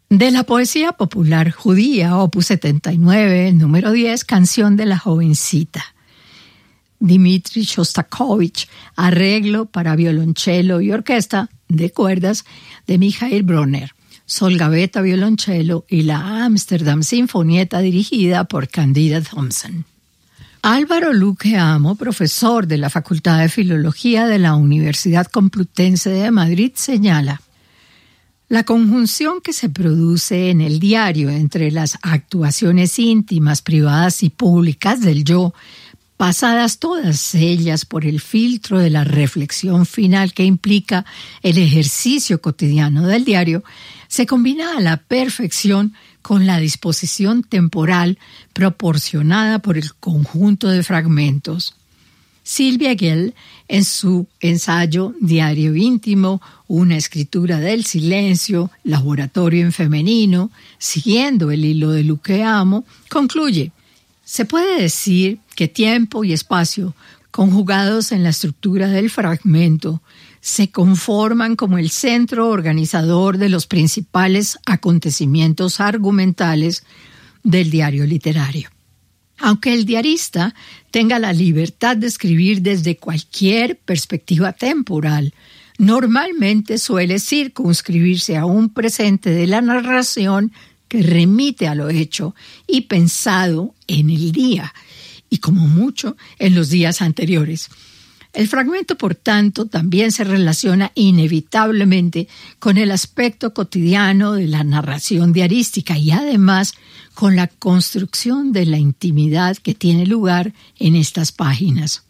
De la poesía popular judía, opus 79, número 10, Canción de la jovencita. Dmitri Shostakovich, arreglo para violonchelo y orquesta de cuerdas de Michael Bronner, sol gaveta violonchelo y la Amsterdam Sinfonieta dirigida por Candida Thompson. Álvaro Luque Amo, profesor de la Facultad de Filología de la Universidad Complutense de Madrid, señala: la conjunción que se produce en el diario entre las actuaciones íntimas, privadas y públicas del yo, pasadas todas ellas por el filtro de la reflexión final que implica el ejercicio cotidiano del diario, se combina a la perfección con la disposición temporal proporcionada por el conjunto de fragmentos. Sylvia Gell, en su ensayo Diario íntimo, una escritura del silencio, laboratorio en femenino, siguiendo el hilo de Luque Amo, concluye: se puede decir que tiempo y espacio, conjugados en la estructura del fragmento, se conforman como el centro organizador de los principales acontecimientos argumentales del diario literario. Aunque el diarista tenga la libertad de escribir desde cualquier perspectiva temporal, normalmente suele circunscribirse a un presente de la narración que remite a lo hecho y pensado en el día, y como mucho en los días anteriores. El fragmento, por tanto, también se relaciona inevitablemente con el aspecto cotidiano de la narración diarística y además con la construcción de la intimidad que tiene lugar en estas páginas.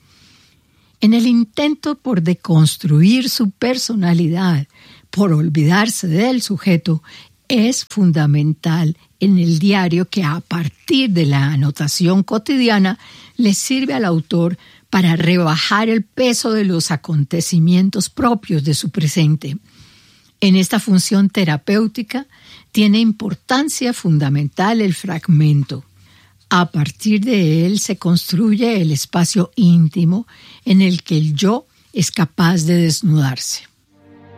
En el intento por deconstruir su personalidad, por olvidarse del sujeto, es fundamental en el diario que a partir de la anotación cotidiana le sirve al autor para rebajar el peso de los acontecimientos propios de su presente. En esta función terapéutica tiene importancia fundamental el fragmento. A partir de él se construye el espacio íntimo en el que el yo es capaz de desnudarse.